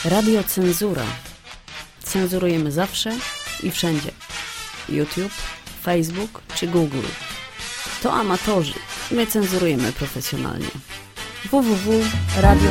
Radiocenzura. Cenzurujemy zawsze i wszędzie. YouTube, Facebook czy Google. To amatorzy. My cenzurujemy profesjonalnie. www.radiocenzura.pl